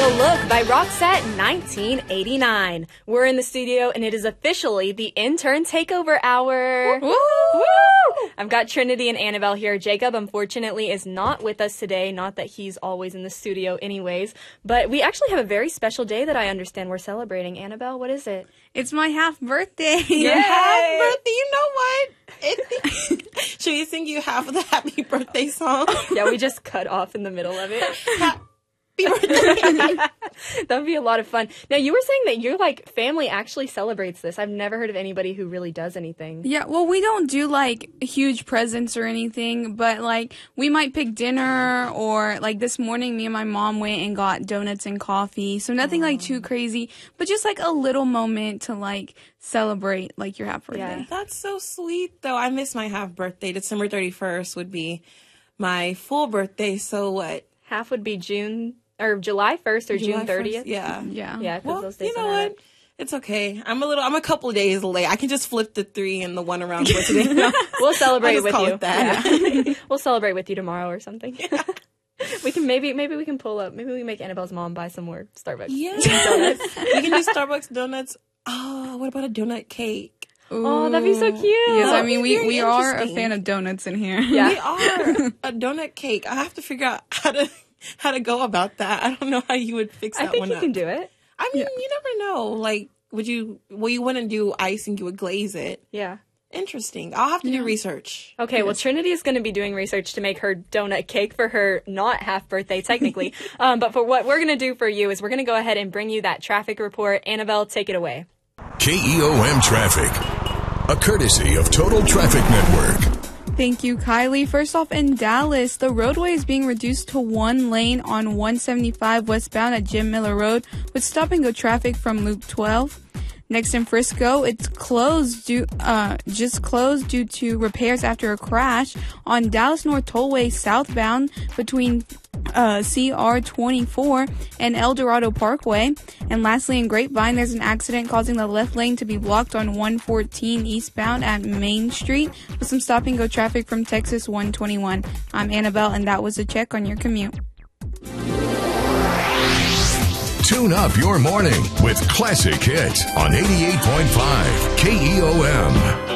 Little Look by Roxette 1989. We're in the studio and it is officially the intern takeover hour. Woo! Woo! I've got Trinity and Annabelle here. Jacob, unfortunately, is not with us today. Not that he's always in the studio anyways. But we actually have a very special day that I understand we're celebrating. Annabelle, what is it? It's my half birthday. Your half birthday, you know what? Should we sing you half of the happy birthday song? Yeah, we just cut off in the middle of it. Happy birthday. That would be a lot of fun. Now, you were saying that your family actually celebrates this. I've never heard of anybody who really does anything. Yeah, well, we don't do huge presents or anything, but we might pick dinner, or this morning me and my mom went and got donuts and coffee. So nothing too crazy, but just a little moment to celebrate your half birthday. Yeah. That's so sweet though. I miss my half birthday. December 31st would be my full birthday. So what? Half would be July 1st or June 30th. Yeah. Yeah, because Well, those days you know are what? It's okay. I'm a couple of days late. I can just flip the 3 and the 1 around for today. We'll celebrate with call you. it that. Yeah. We'll celebrate with you tomorrow or something. Yeah. We can maybe we can pull up. Maybe we can make Annabelle's mom buy some more Starbucks. Yeah. donuts. We can do Starbucks donuts. Oh, what about a donut cake? Oh, that'd be so cute. Yes, That I would mean, be very we are a interesting. fan of donuts in here. Yeah. We are a donut cake. I have to figure out how to go about that. I don't know how you would fix that I think one you up. can do it. I mean, you never know. You wouldn't do icing, you would glaze it. Yeah. Interesting. I'll have to do research. Okay, well, Trinity is going to be doing research to make her donut cake for her not half birthday, technically. But for what we're going to do for you is we're going to go ahead and bring you that traffic report. Annabelle, take it away. KEOM Traffic, a courtesy of Total Traffic Network. Thank you, Kylie. First off, in Dallas, the roadway is being reduced to 1 lane on 175 westbound at Jim Miller Road with stop-and-go traffic from Loop 12. Next in Frisco, it's closed due to repairs after a crash on Dallas North Tollway southbound between CR 24 and El Dorado Parkway. And lastly, in Grapevine, there's an accident causing the left lane to be blocked on 114 eastbound at Main Street with some stop-and-go traffic from Texas 121. I'm Annabelle, and that was a check on your commute. Tune up your morning with classic hits on 88.5 KEOM.